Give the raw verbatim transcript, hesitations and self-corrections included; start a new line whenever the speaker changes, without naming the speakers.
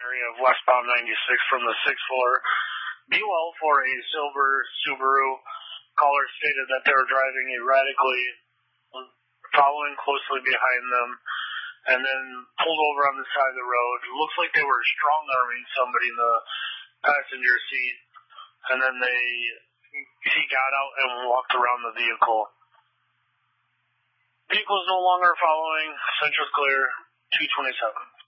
area of westbound ninety-six from the sixth floor. B L for a silver Subaru. Caller stated that they were driving erratically, following closely behind them, and then pulled over on the side of the road. Looks like they were strong-arming somebody in the passenger seat, and then they he got out and walked around the vehicle. Vehicle is no longer following. Central's clear, two twenty-seven.